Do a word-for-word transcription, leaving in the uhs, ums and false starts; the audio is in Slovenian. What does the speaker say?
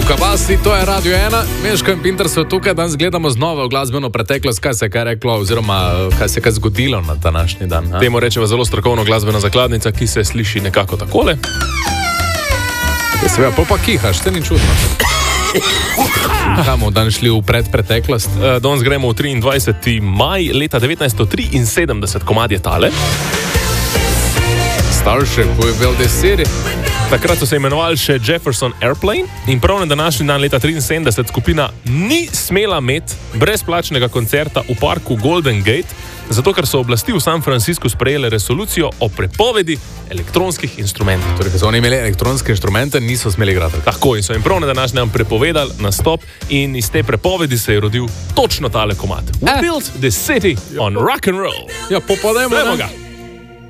Kabasi, to je Radio ena, Meško in Pinter so tukaj, danes gledamo znova v glasbeno preteklost, kaj se je kaj reklo, oziroma kaj se je kaj zgodilo na današnji dan. Ha? Temu rečeva zelo strokovno glasbena zakladnica, ki se sliši nekako takole. Je seveda, pol pa kihaš, te ni čudno. Kamo dan šli v predpreteklost? Uh, danes gremo v triindvajseti maj leta devetnajststo triinsedemdeset, komad je tale. Starship, ko je bil deseri. Takrat so se imenovali še Jefferson Airplane in prav na današnji dan leta triinsedemdeset skupina ni smela imeti brezplačnega koncerta v parku Golden Gate, zato ker so oblasti v San Franciscu sprejele resolucijo o prepovedi elektronskih instrumentov. Torej, ker so oni imeli elektronske instrumente, niso smeli igrati. Tako, in so jim prav na današnji dan prepovedali nastop in iz te prepovedi se je rodil točno tale komad. We eh. built the city on rock and roll. Ja, popademo. Dajmo ga.